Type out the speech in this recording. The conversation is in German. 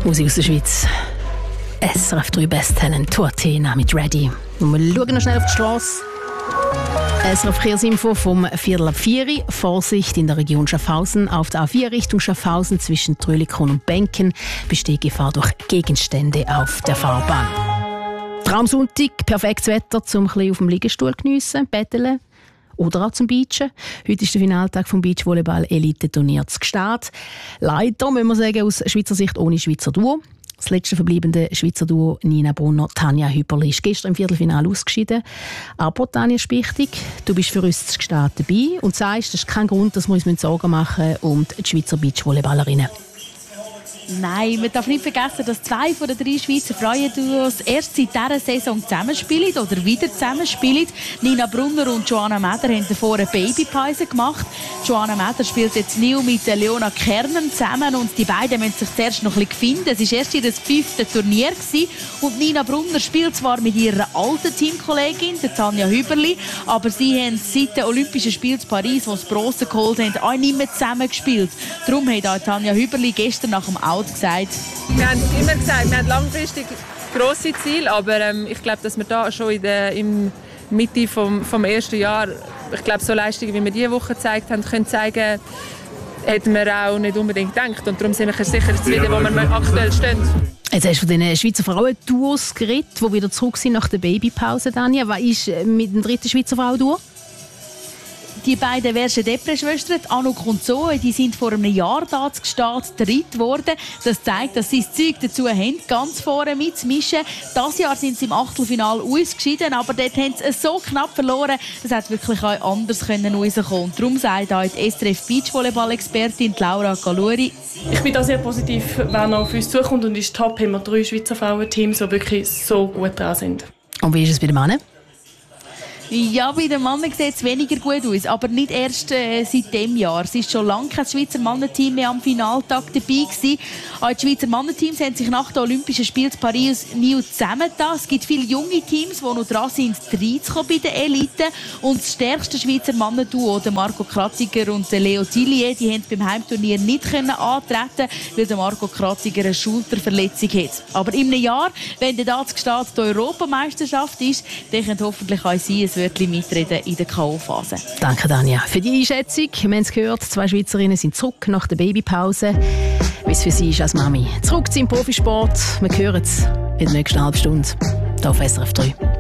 Musik aus der Schweiz. SRF 3 Best Talent Tour Athena mit Ready. Und wir schauen noch schnell auf die Strasse. SRF Verkehrsinfo vom 3:04. Vorsicht in der Region Schaffhausen. Auf der A4 Richtung Schaffhausen zwischen Trölikon und Benken besteht Gefahr durch Gegenstände auf der Fahrbahn. Traumsonntag, perfektes Wetter, zum ein bisschen auf dem Liegestuhl geniessen, betteln oder auch zum Beachen. Heute ist der Finaltag vom Beachvolleyball-Elite-Turnier zu Gstaad. Leider, müssen wir sagen, aus Schweizer Sicht ohne Schweizer Duo. Das letzte verbliebene Schweizer Duo Nina Brunner, Tanja Hüpperli ist gestern im Viertelfinale ausgeschieden. Aber Tanja Spichtig, du bist für uns zu Gstaad dabei und sagst, das ist kein Grund, dass wir uns Sorgen machen um die Schweizer Beachvolleyballerinnen. Nein, man darf nicht vergessen, dass 2 von den 3 Schweizer Frauenduos erst seit dieser Saison zusammenspielen oder wieder zusammenspielen. Nina Brunner und Joanna Meder haben davor eine Babypause gemacht. Joanna Meder spielt jetzt neu mit Leona Kernen zusammen und die beiden müssen sich zuerst noch ein bisschen finden. Es war erst ihr 5. Turnier und Nina Brunner spielt zwar mit ihrer alten Teamkollegin, der Tanja Hüberli, aber sie haben seit den Olympischen Spielen in Paris, wo sie Bronze geholt haben, auch nicht mehr zusammen gespielt. Darum hat auch Tanja Hüberli gestern nach dem Out gesagt. Wir haben immer gesagt, wir haben langfristig grosse Ziele, aber ich glaube, dass wir da schon in der Mitte vom ersten Jahr, ich glaube, so Leistungen, wie wir diese Woche gezeigt haben, können zeigen, hätten wir auch nicht unbedingt gedacht. Und darum sind wir sicher wieder, wo wir aktuell stehen. Jetzt hast du von den Schweizer Frauen-Duos geredet, die wieder zurück sind nach der Babypause, Danja. Was ist mit dem dritten Schweizer Frauen-Duo? Die beiden Versche-Depre-Schwestern, Anouk und Zoe, die sind vor einem Jahr da zu Gstaad dritt geworden. Das zeigt, dass sie das Zeug dazu haben, ganz vorne mitzumischen. Dieses Jahr sind sie im Achtelfinale ausgeschieden, aber dort haben sie so knapp verloren, das hätte wirklich auch anders rauskommen können. Darum sagt auch die SRF Beachvolleyball-Expertin Laura Galuri: Ich bin da sehr positiv, wenn er auf uns zukommt und ist top, haben wir 3 Schweizer Frauenteams, die wirklich so gut dran sind. Und wie ist es bei den Männern? Ja, bei den Männern sieht es weniger gut aus, aber nicht erst seit diesem Jahr. Es ist schon lange kein Schweizer Mannenteam mehr am Finaltag dabei gewesen. Auch die Schweizer Mannenteams haben sich nach den Olympischen Spielen in Paris nie zusammengetan. Es gibt viele junge Teams, die noch dran sind, reinzukommen bei der Elite. Und das stärkste Schweizer Mannenduo, der Marco Kratziger und der Leo Tillier, die haben beim Heimturnier nicht antreten, weil der Marco Kratziger eine Schulterverletzung hat. Aber in einem Jahr, wenn der da zu Gstaad die Europameisterschaft ist, dann können hoffentlich auch sie ein Wörtchen mitreden in der K.O.-Phase. Danke, Danja, für die Einschätzung. Wir haben es gehört, 2 Schweizerinnen sind zurück nach der Babypause. Wie es für sie ist als Mami. Zurück zum Profisport. Wir hören es in der nächsten halben Stunde hier auf SRF 3.